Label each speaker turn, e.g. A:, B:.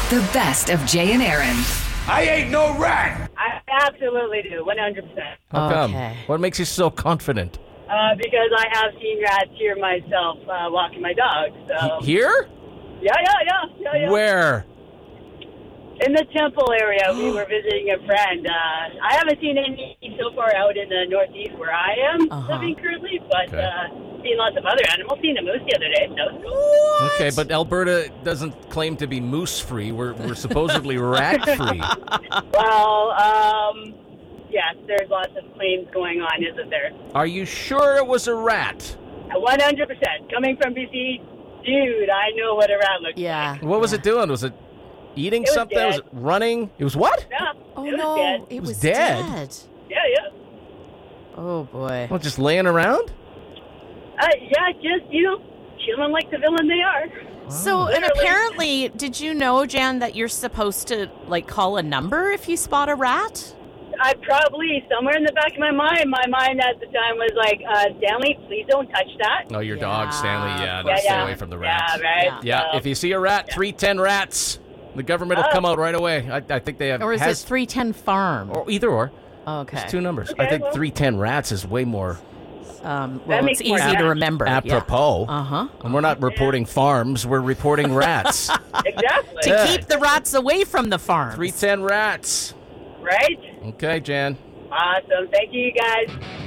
A: The best of Jay and Aaron.
B: I ain't no rat.
C: I absolutely do, 100%.
D: How come?
E: Okay.
D: What makes you so confident?
C: Because I have seen rats here myself walking my dog. So
D: Here?
C: Yeah.
D: Where?
C: In the Temple area, we were visiting a friend. I haven't seen any so far out in the Northeast where I am living currently, but seen lots of other animals. Seen a moose the other day. That was cool.
D: Okay, but Alberta doesn't claim to be moose-free. We're supposedly rat-free.
C: Well, yes, there's lots of claims going on, isn't there?
D: Are you sure it was a rat?
C: 100%. Coming from BC, dude, I know what a rat looks like.
D: What was it doing? Was it eating
C: It was
D: something?
C: dead.
D: Was it running? It was what?
C: Yeah.
E: Oh,
C: it was
E: no.
C: dead.
E: It was
D: dead?
E: dead.
C: Yeah.
E: Oh, boy.
D: Well, just laying around?
C: Yeah, just, chilling like the villain they are.
E: So, and
C: Literally.
E: apparently, did you know, Jan, that you're supposed to, call a number if you spot a rat?
C: I probably, somewhere in the back of my mind at the time was like, Stanley, please don't touch that.
D: Oh, your dog, Stanley. Yeah,
C: Yeah,
D: stay
C: yeah.
D: away from the rats.
C: Yeah, right.
D: Yeah,
C: So,
D: if you see a rat, 310 rats. The government will come out right away. I think they have.
E: Or is it 310 Farm?
D: Or either or.
E: Okay.
D: There's two numbers.
C: Okay,
D: I think
C: well.
D: 310 rats is way more
E: Well,
C: makes
E: it's
C: more
E: easy to
C: sense.
E: remember.
D: apropos.
E: Uh-huh.
D: And we're not reporting farms. We're reporting rats.
C: Exactly.
E: To
D: Yeah.
E: keep the rats away from the farm.
D: 310 rats.
C: Right?
D: Okay, Jan.
C: Awesome. Thank you, guys.